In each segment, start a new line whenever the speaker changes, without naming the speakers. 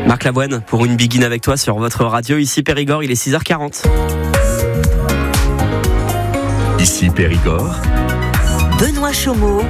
Marc Lavoine pour une Begin avec toi sur votre radio. Ici Périgord, il est 6h40.
Ici Périgord,
Benoît Chaumeau.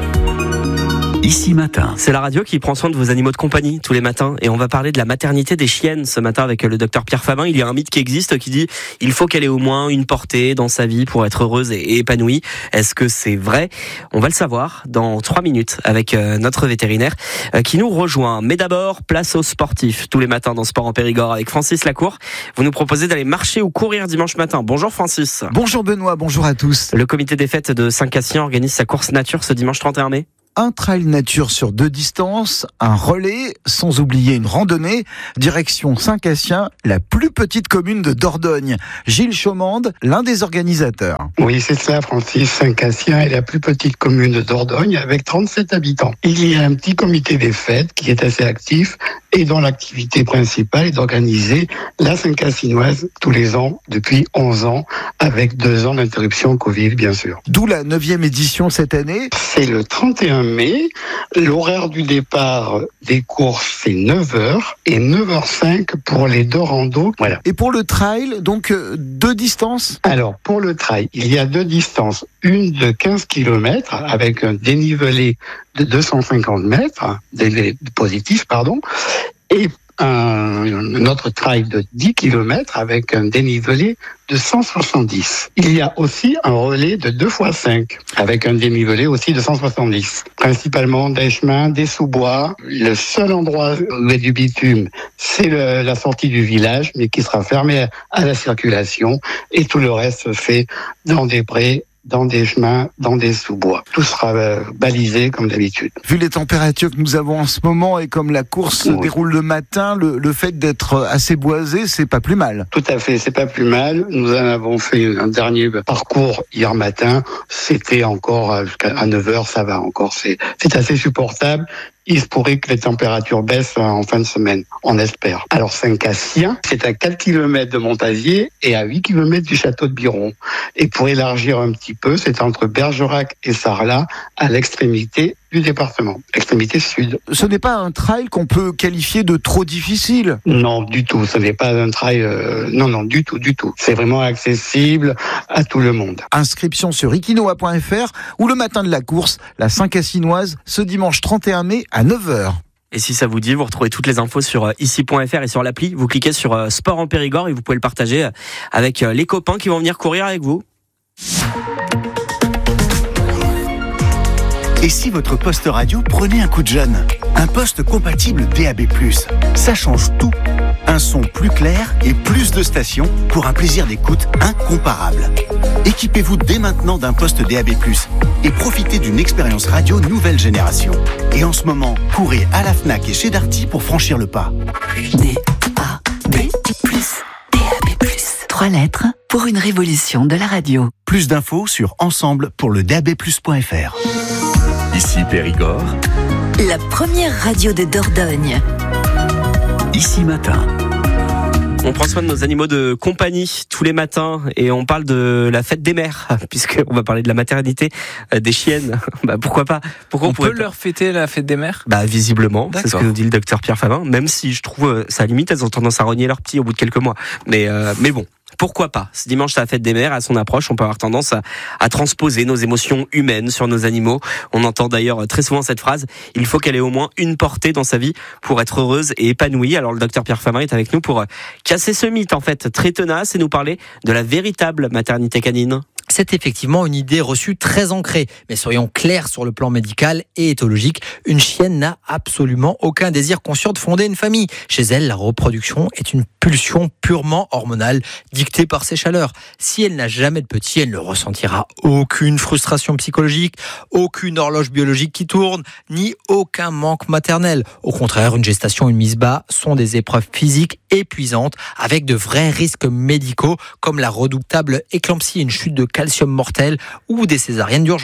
Ici Matin.
C'est la radio qui prend soin de vos animaux de compagnie tous les matins. Et on va parler de la maternité des chiennes ce matin avec le docteur Pierre Fabin. Il y a un mythe qui existe qui dit il faut qu'elle ait au moins une portée dans sa vie pour être heureuse et épanouie. Est-ce que c'est vrai ? On va le savoir dans 3 minutes avec notre vétérinaire qui nous rejoint. Mais d'abord, place aux sportifs tous les matins dans Sport en Périgord avec Francis Lacour. Vous nous proposez d'aller marcher ou courir dimanche matin. Bonjour Francis.
Bonjour Benoît, bonjour à tous.
Le comité des fêtes de Saint-Cassien organise sa course nature ce dimanche 31 mai.
Un trail nature sur 2 distances, un relais, sans oublier une randonnée, direction Saint-Cassien, la plus petite commune de Dordogne. Gilles Chaumande, l'un des organisateurs.
Oui, c'est ça, Francis. Saint-Cassien est la plus petite commune de Dordogne avec 37 habitants. Il y a un petit comité des fêtes qui est assez actif et dont l'activité principale est d'organiser la Saint-Cassinoise tous les ans depuis 11 ans avec 2 ans d'interruption Covid, bien sûr.
D'où la 9e édition cette année.
C'est le 31 mai. L'horaire du départ des courses, c'est 9h et 9h05 pour les 2 randos. Voilà.
Et pour le trail, donc 2 distances.
Alors, pour le trail, il y a 2 distances. Une de 15 km avec un dénivelé de 250 mètres, positif, et un autre trail de 10 km avec un dénivelé de 170. Il y a aussi un relais de 2x5 avec un dénivelé aussi de 170. Principalement des chemins, des sous-bois. Le seul endroit où il y a du bitume, c'est la sortie du village, mais qui sera fermé à la circulation. Et tout le reste se fait dans des prés, dans des chemins, dans des sous-bois. Tout sera balisé comme d'habitude.
Vu les températures que nous avons en ce moment et comme la course se déroule le matin, le fait d'être assez boisé, c'est pas plus mal.
Tout à fait, c'est pas plus mal. Nous en avons fait un dernier parcours hier matin. C'était encore jusqu'à 9h, ça va encore. C'est assez supportable. Il se pourrait que les températures baissent en fin de semaine, on espère. Alors Saint-Cassien, c'est à 4 km de Montazier et à 8 km du château de Biron. Et pour élargir un petit peu, c'est entre Bergerac et Sarlat, à l'extrémité du département, extrémité sud.
Ce n'est pas un trail qu'on peut qualifier de trop difficile.
Non, du tout. Ce n'est pas un trail... Non, du tout. C'est vraiment accessible à tout le monde.
Inscription sur ikinoa.fr ou le matin de la course, la Saint-Cassinoise, ce dimanche 31 mai à 9h.
Et si ça vous dit, vous retrouvez toutes les infos sur ici.fr et sur l'appli. Vous cliquez sur Sport en Périgord et vous pouvez le partager avec les copains qui vont venir courir avec vous.
Et si votre poste radio prenait un coup de jeune ? Un poste compatible DAB+. Ça change tout. Un son plus clair et plus de stations pour un plaisir d'écoute incomparable. Équipez-vous dès maintenant d'un poste DAB+, et profitez d'une expérience radio nouvelle génération. Et en ce moment, courez à la Fnac et chez Darty pour franchir le pas.
DAB+. 3 lettres pour une révolution de la radio.
Plus d'infos sur ensemble pour le DAB+.fr. Ici Périgord,
La première radio de Dordogne.
Ici Matin.
On prend soin de nos animaux de compagnie tous les matins et on parle de la fête des mères, puisqu'on va parler de la maternité des chiennes. Pourquoi pas ? Pourquoi
on peut leur fêter la fête des mères ?
Visiblement,
d'accord.
C'est ce que nous dit le docteur Pierre Fabin, même si je trouve ça limite, elles ont tendance à renier leurs petits au bout de quelques mois. Mais bon. Pourquoi pas ? Ce dimanche, c'est la fête des mères. À son approche, on peut avoir tendance à transposer nos émotions humaines sur nos animaux. On entend d'ailleurs très souvent cette phrase « Il faut qu'elle ait au moins une portée dans sa vie pour être heureuse et épanouie ». Alors le docteur Pierre Fabin est avec nous pour casser ce mythe en fait très tenace et nous parler de la véritable maternité canine.
C'est effectivement une idée reçue très ancrée. Mais soyons clairs sur le plan médical et éthologique, une chienne n'a absolument aucun désir conscient de fonder une famille. Chez elle, la reproduction est une pulsion purement hormonale, dictée par ses chaleurs. Si elle n'a jamais de petit, elle ne ressentira aucune frustration psychologique, aucune horloge biologique qui tourne, ni aucun manque maternel. Au contraire, une gestation et une mise bas sont des épreuves physiques épuisantes, avec de vrais risques médicaux, comme la redoutable éclampsie, une chute de calcium mortelle ou des césariennes d'urgence.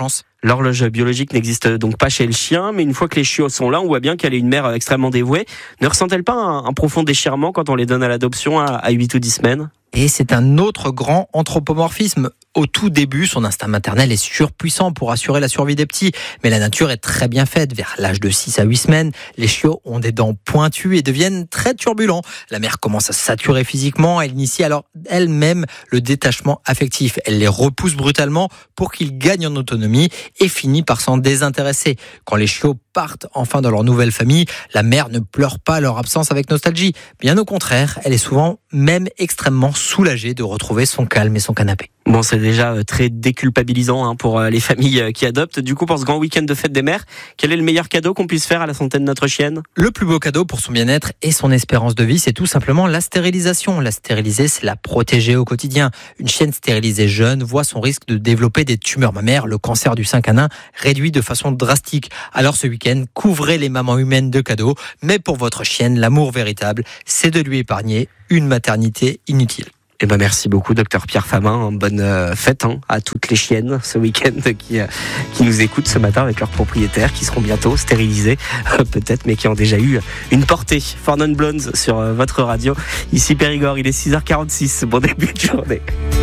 L'horloge biologique n'existe donc pas chez le chien, mais une fois que les chiots sont là, on voit bien qu'elle est une mère extrêmement dévouée. Ne ressent-elle pas un profond déchirement quand on les donne à l'adoption à 8 ou 10 semaines ?
Et c'est un autre grand anthropomorphisme. Au tout début, son instinct maternel est surpuissant pour assurer la survie des petits. Mais la nature est très bien faite. Vers l'âge de 6 à 8 semaines, les chiots ont des dents pointues et deviennent très turbulents. La mère commence à saturer physiquement. Elle initie alors elle-même le détachement affectif. Elle les repousse brutalement pour qu'ils gagnent en autonomie et finit par s'en désintéresser. Quand les chiots partent enfin dans leur nouvelle famille, la mère ne pleure pas leur absence avec nostalgie. Bien au contraire, elle est souvent même extrêmement soulagée de retrouver son calme et son canapé.
Bon, c'est déjà très déculpabilisant pour les familles qui adoptent. Du coup, pour ce grand week-end de fête des mères, quel est le meilleur cadeau qu'on puisse faire à la santé de notre chienne ?
Le plus beau cadeau pour son bien-être et son espérance de vie, c'est tout simplement la stérilisation. La stériliser, c'est la protéger au quotidien. Une chienne stérilisée jeune voit son risque de développer des tumeurs mammaires, le cancer du sein canin, réduit de façon drastique. Alors ce week-end, couvrez les mamans humaines de cadeaux. Mais pour votre chienne, l'amour véritable, c'est de lui épargner une maternité inutile.
Eh ben merci beaucoup, docteur Pierre Famin. Bonne fête à toutes les chiennes ce week-end qui nous écoutent ce matin avec leurs propriétaires qui seront bientôt stérilisés, peut-être, mais qui ont déjà eu une portée. Four Non Blondes sur votre radio. Ici Périgord, il est 6h46. Bon début de journée.